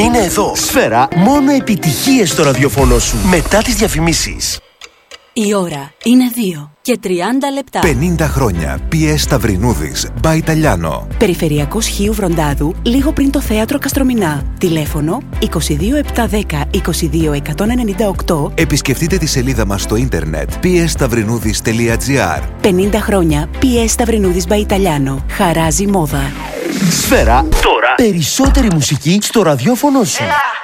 Μείνε εδώ. Σφαίρα, μόνο επιτυχίες στο ραδιοφωνό σου. Μετά τις διαφημίσεις. Η ώρα είναι 2 και 30 λεπτά. 50 χρόνια. PS Σταυρινούδης. By Italiano. Περιφερειακός Χίου Βροντάδου, λίγο πριν το θέατρο Καστρομηνά. Τηλέφωνο 22710 22198. Επισκεφτείτε τη σελίδα μας στο ίντερνετ psstαυρινούδης.gr. 50 χρόνια PS Σταυρινούδης by Italiano. Χαράζει μόδα. Σφαίρα, τώρα περισσότερη μουσική στο ραδιόφωνο σου.